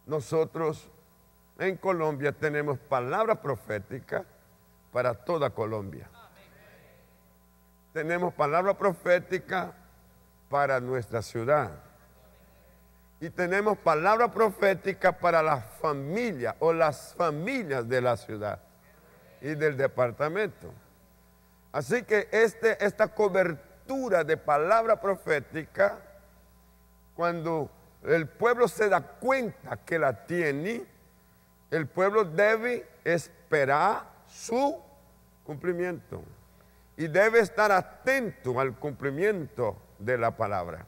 nosotros en Colombia tenemos palabra profética para toda Colombia. Tenemos palabra profética para nuestra ciudad. Y tenemos palabra profética para la familia o las familias de la ciudad y del departamento. Así que esta cobertura de palabra profética, cuando el pueblo se da cuenta que la tiene, el pueblo debe esperar su cumplimiento y debe estar atento al cumplimiento de la palabra.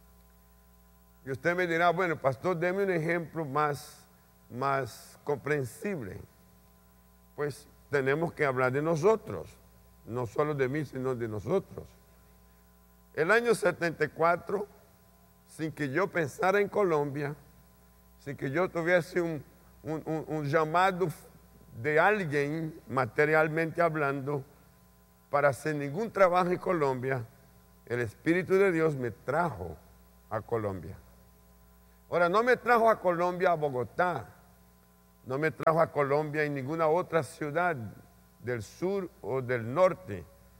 Y usted me dirá, bueno, pastor, deme un ejemplo más comprensible. Pues tenemos que hablar de nosotros, no solo de mí, sino de nosotros. El año 74, sin que yo pensara en Colombia, sin que yo tuviese un llamado de alguien, materialmente hablando, para hacer ningún trabajo en Colombia, el Espíritu de Dios me trajo a Colombia. Ahora, no me trajo a Colombia, a Bogotá, no me trajo a Colombia en ninguna otra ciudad del sur o del norte,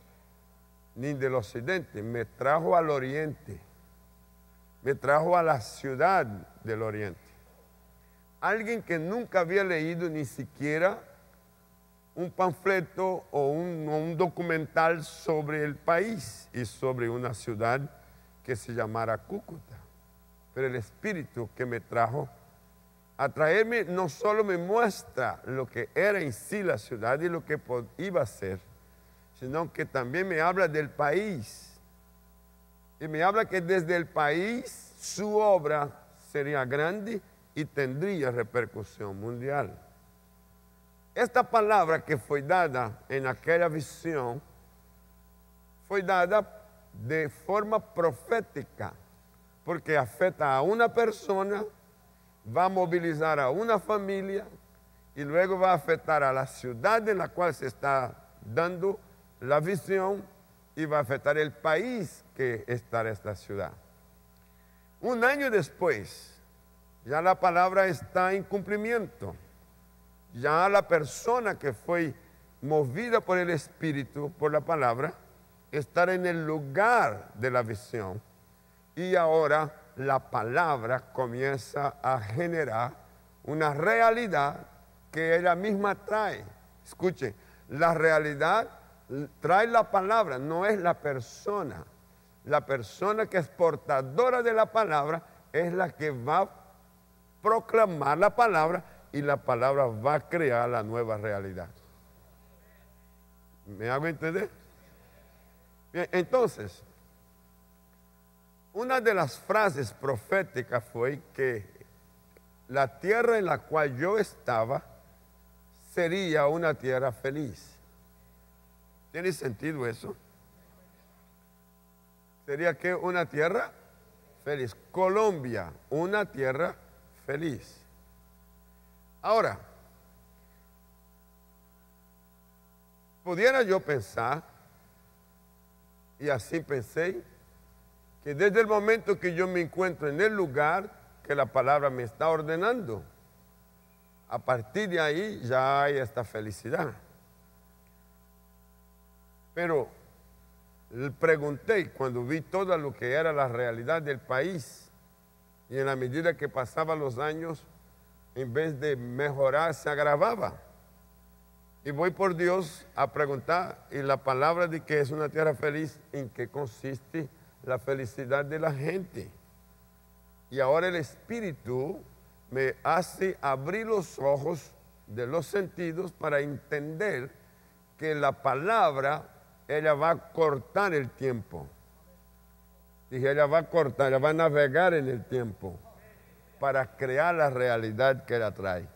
ni del occidente, me trajo al oriente, me trajo a la ciudad del oriente. Alguien que nunca había leído ni siquiera un panfleto o un documental sobre el país y sobre una ciudad que se llamara Cúcuta. Pero el Espíritu que me trajo a traerme no solo me muestra lo que era en sí la ciudad y lo que iba a ser, sino que también me habla del país. Y me habla que desde el país su obra sería grande y tendría repercusión mundial. Esta palabra que fue dada en aquella visión fue dada de forma profética, porque afecta a una persona, va a movilizar a una familia y luego va a afectar a la ciudad en la cual se está dando la visión y va a afectar el país que está en esta ciudad. Un año después, ya la palabra está en cumplimiento. Ya la persona que fue movida por el Espíritu, por la palabra, está en el lugar de la visión. Y ahora la palabra comienza a generar una realidad que ella misma trae. Escuchen, la realidad trae la palabra, no es la persona. La persona que es portadora de la palabra es la que va a proclamar la palabra y la palabra va a crear la nueva realidad. ¿Me hago entender? Bien, entonces, una de las frases proféticas fue que la tierra en la cual yo estaba sería una tierra feliz. ¿Tiene sentido eso? ¿Sería que una tierra feliz? Colombia, una tierra feliz. Ahora, pudiera yo pensar, y así pensé, que desde el momento que yo me encuentro en el lugar que la palabra me está ordenando, a partir de ahí ya hay esta felicidad. Pero le pregunté cuando vi todo lo que era la realidad del país, y en la medida que pasaban los años, en vez de mejorar, se agravaba. Y voy por Dios a preguntar, y la palabra de que es una tierra feliz, ¿en qué consiste la felicidad de la gente? Y ahora el Espíritu me hace abrir los ojos de los sentidos para entender que la palabra, ella va a cortar el tiempo. Dije, ella va a cortar, ella va a navegar en el tiempo para crear la realidad que ella trae.